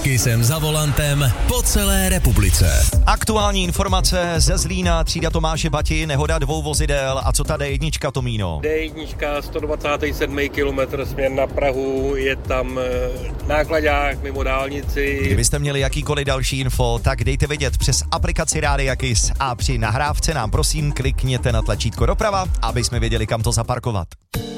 Kisem za volantem po celé republice. Aktuální informace ze Zlína, třída Tomáše Bati, nehoda 2 vozidel. A co ta D1, Tomíno? D1, 127 kilometr směr na Prahu, je tam nákladák mimo dálnici. Kdybyste měli jakýkoliv další info, tak dejte vědět přes aplikaci Rádia Kiss a při nahrávce nám prosím klikněte na tlačítko doprava, aby jsme věděli, kam to zaparkovat.